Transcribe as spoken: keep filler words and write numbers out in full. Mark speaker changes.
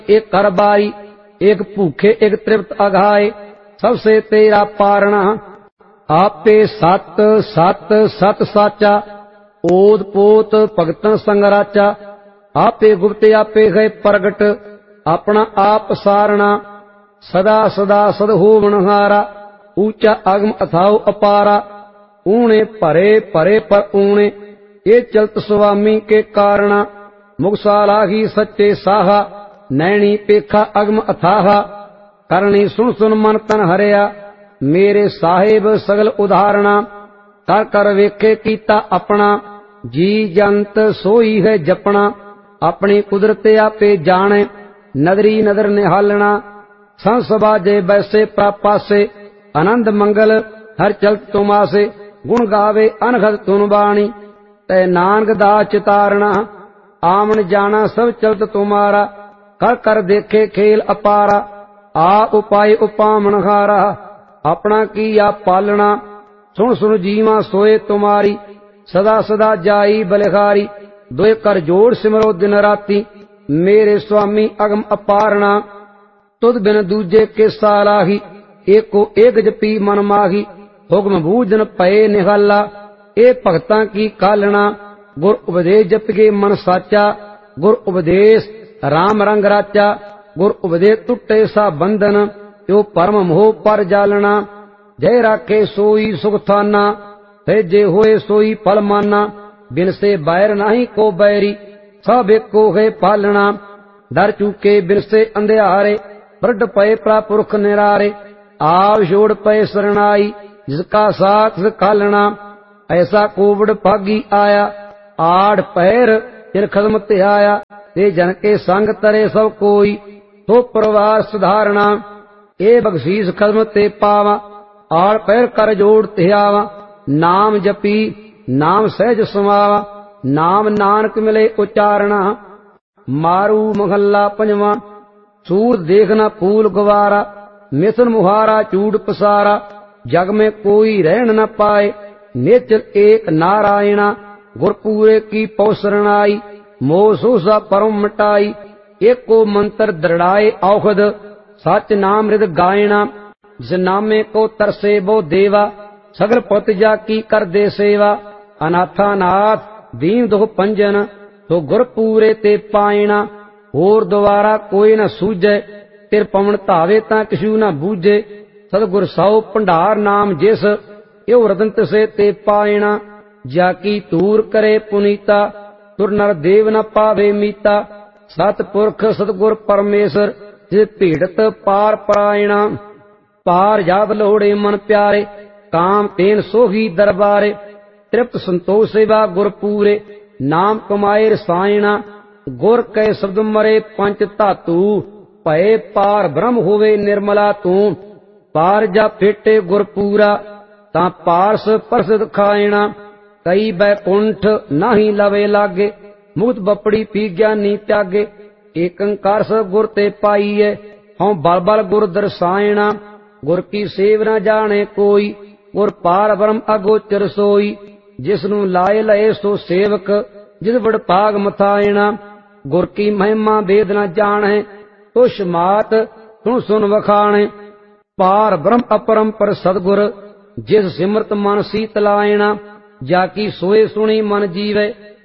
Speaker 1: एक कर बारी, एक भूखे एक तृप्त अघाए, सबसे तेरा पारणा। आपे सत सत सत साचा, ओद पोत भगतन संग राचा। आपे गुप्त आपे गए प्रगट, अपना आप सारणा। सदा सदा सद होवनहारा, ऊंचा अगम अथाओ अपारा। ऊणे भरे भरे पर ऊणे, ये चलत स्वामी के कारणा। मुगसाला ही सच्चे साहा, नैनी पेखा अगम अथाहा। करनी सुन सुन मन तन हरिया, मेरे साहेब सगल उदाहरणा। कर कर वेखे कीता अपना, जी जंत सोई है जपना। अपनी कुदरत आपे जाने, नदरी नदर निहालना। संसभा जे बैसे प्रापासे, आनंद मंगल हर चलत तुमासे। गुण गावे अनघत तुन बाणी, तै नानक दास चितारणा। आमन जाना सब चलत तुम्हारा, कर कर देखे खेल अपारा। आ उपाय उपामन हारा, अपना किया पालना। सुन सुन जीवा सोए तुम्हारी, सदा सदा जाई बलिहारी। दोए कर जोड़ सिमरो दिन राती, मेरे स्वामी अगम अपारणा। तुद बिन दूजे के सालाही, एको एक जपी मन माही। हुक्म बूझन पए निहाला, ए भगतां की कालना। गुर उपदेश जपगे मन साचा, गुर उपदेश राम रंग राचा। गुर उपदेश टुटे सा बंधन, यो परम मोह पर जालना। जय राखे सोई सुख थाना, भेजे होए सोई फल माना। बिन से बैर नहीं को बैरी, सब एको है पालना। डर चूके बिन से अंधियारे, बरड पए प्रापुरख निरारे। आव छोड़ पए शरणाई, जिसका साथ कालना। ऐसा कोवड़ भागी आया, आड़ पैर जिन खदम ते आया। ते जन के संग तरे सब कोई, तो परिवार सुधारना। ए बख्शीस खदम ते पावा, आड़ पैर कर जोड़ ते आवा। नाम जपी नाम सहज समावा, नाम नानक मिले उचारणा। मारू महल्ला पंजवा, सूर देखना फूल गवारा। मिथुन मुहारा चूड़ पसारा, जग में कोई रहन न पाए। निश्चल एक नारायणा, गुरपूरे की पौसरणाई। मोह सोसा परम मिटाई, एको मंत्र दृढ़ाए औखद। सच नाम हृद गायना, जिस नामे को तरसे वो देवा। सगल पतजा की कर दे सेवा, अनाथानाथ दीन दुख पंजन। तो गुरपूरे ते पायना, होर द्वारा कोई न सूझे। तिर पवन धावे ता किसू न बूझे। सतगुर सौ भंडार नाम जिस, यो रदंत से ते पायना। जाकी तूर करे पुनीता, तुर नर देव न पावे मीता। सतपुरख सतगुर परमेश्वर, जिस पीड़त पार परायणा। पार जात लोड़े मन प्यारे, काम तेन सोही दरबारे। तृप्त संतोष सेवा गुर पूरे, नाम कमाए रसायणा। गुर कै शब्द मरे पंच धातु, भय पार ब्रह्म होवे निर्मला तू। पार जा फेटे गुर पूरा, ता पारस प्रसिद्ध खायणा। कई बैकुंठ नाही लवे लागे, मुक्त बपड़ी पी ज्ञानी त्यागे। एक अंकार स गुर ते पाईए, हों बल बल गुर दर्शायणा। गुर की सेव न जाने कोई, गुर पार ब्रह्म अगोचर सोई। जिसनु लाए लए सो सेवक, जिस बड़ भाग मथायणा। गुर की महिमा वेद न जाने, तो शमात सुन सुन वखाणे। पार ब्रह्म अपरम पर सदगुर, जिस सिमरत मन सीतलायणा। जाकी सोए सुनी मन जीवे,